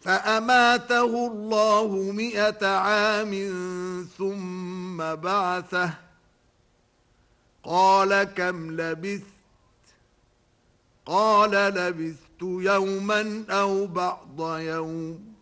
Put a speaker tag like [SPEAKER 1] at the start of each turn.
[SPEAKER 1] فأماته الله 100 عام ثم بعثه قال كم لبثت قال لبثت يوما أو بعض يوم